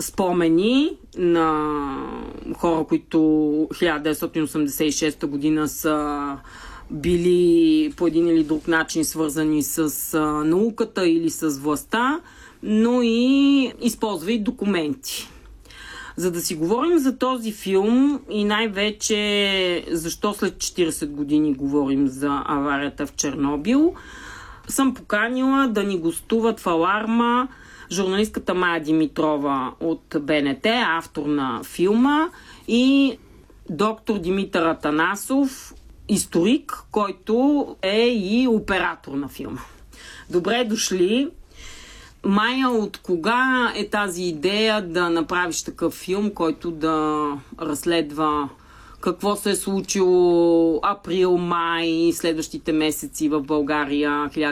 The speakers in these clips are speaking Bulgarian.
спомени на хора, които 1986 година са били по един или друг начин свързани с науката или с властта, но и използва и документи. За да си говорим за този филм и най-вече защо след 40 години говорим за аварията в Чернобил, съм поканила да ни гостуват в Аларма журналистката Мая Димитрова от БНТ, автор на филма, и доктор Димитър Атанасов, историк, който е и оператор на филма. Добре дошли! Майя, от кога е тази идея да направиш такъв филм, който да разследва какво се е случило април, май, следващите месеци в България,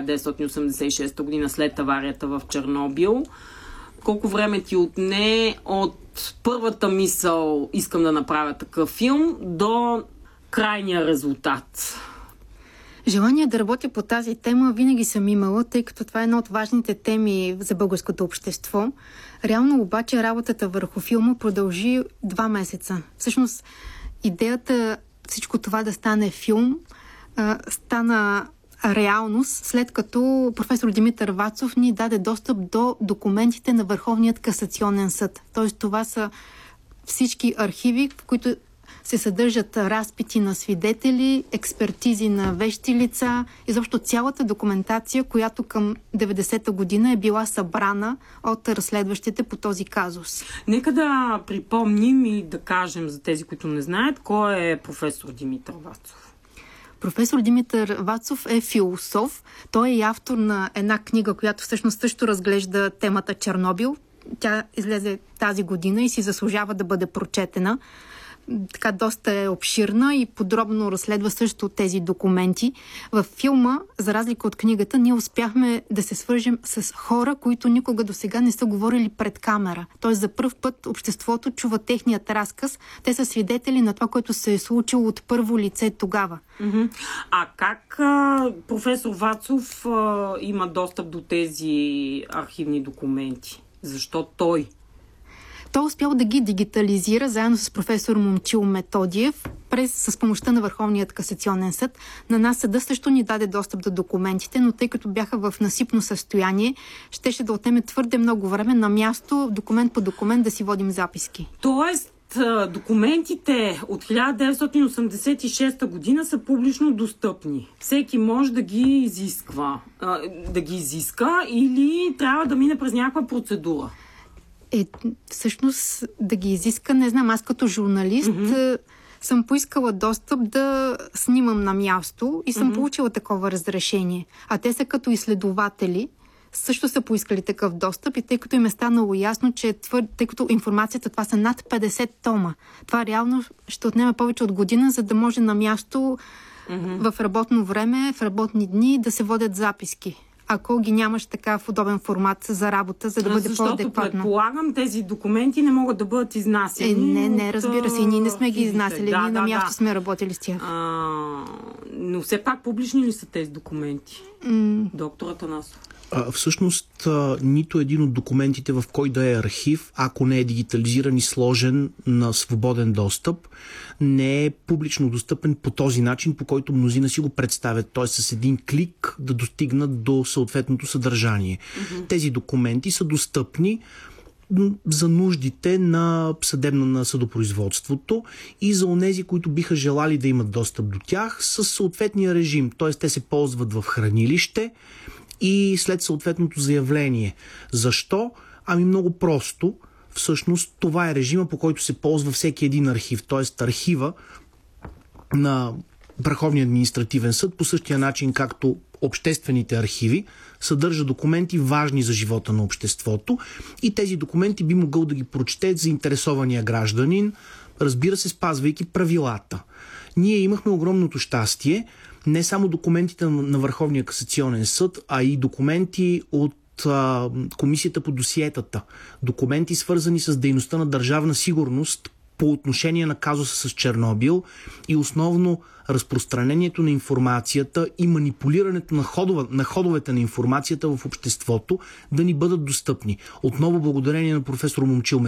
1986 година, след аварията в Чернобил? Колко време ти отне от първата мисъл искам да направя такъв филм до крайния резултат? Желание да работя по тази тема винаги съм имала, тъй като това е една от важните теми за българското общество. Реално обаче работата върху филма продължи 2 месеца. Всъщност идеята всичко това да стане филм стана реалност, след като професор Димитър Вацов ни даде достъп до документите на Върховният касационен съд. Тоест това са всички архиви, в които се съдържат разпити на свидетели, експертизи на вещи лица, изобщо цялата документация, която към 90-та година е била събрана от разследващите по този казус. Нека да припомним и да кажем за тези, които не знаят, кой е професор Димитър Вацов. Професор Димитър Вацов е философ. Той е и автор на една книга, която всъщност също разглежда темата Чернобил. Тя излезе тази година и си заслужава да бъде прочетена. Така доста е обширна и подробно разследва също тези документи. Във филма, за разлика от книгата, ние успяхме да се свържем с хора, които никога до сега не са говорили пред камера. Тоест за пръв път обществото чува техният разказ. Те са свидетели на това, което се е случило от първо лице тогава. А как професор Вацов има достъп до тези архивни документи? Защо той? Той успял да ги дигитализира заедно с професор Момчил Методиев с помощта на Върховният касационен съд. На нас съда също ни даде достъп до документите, но тъй като бяха в насипно състояние, щеше да отнеме твърде много време на място, документ по документ да си водим записки. Тоест, документите от 1986 година са публично достъпни. Всеки може да ги изиска или трябва да мине през някаква процедура. Всъщност да ги изиска, не знам, аз като журналист съм поискала достъп да снимам на място и съм получила такова разрешение. А те са като изследователи, също са поискали такъв достъп и тъй като им е станало ясно, че тъй като информацията това са над 50 тома, това реално ще отнеме повече от година, за да може на място в работно време, в работни дни да се водят записки. Ако ги нямаш така в удобен формат за работа, за да бъде по-адекватно. Защото предполагам, тези документи не могат да бъдат изнасяни. Не, разбира се, ние не сме ги изнасяли, ние на място сме работили с тях. Но все пак публични ли са тези документи? Доктор Атанасов. Всъщност, нито един от документите в кой да е архив, ако не е дигитализиран и сложен на свободен достъп, не е публично достъпен по този начин, по който мнозина си го представят, т.е. с един клик да достигнат до съответното съдържание. Тези документи са достъпни за нуждите на съдопроизводството и за онези, които биха желали да имат достъп до тях с съответния режим, т.е. те се ползват в хранилище и след съответното заявление. Защо? Ами много просто. Всъщност това е режима, по който се ползва всеки един архив. Т.е. архива на Върховния административен съд по същия начин, както обществените архиви, съдържа документи важни за живота на обществото и тези документи би могъл да ги прочете заинтересования гражданин, разбира се, спазвайки правилата. Ние имахме огромното щастие не само документите на Върховния касационен съд, а и документи от Комисията по досиетата. Документи свързани с дейността на Държавна сигурност по отношение на казуса с Чернобил и основно разпространението на информацията и манипулирането на ходовете на информацията в обществото да ни бъдат достъпни. Отново благодарение на професор Момчил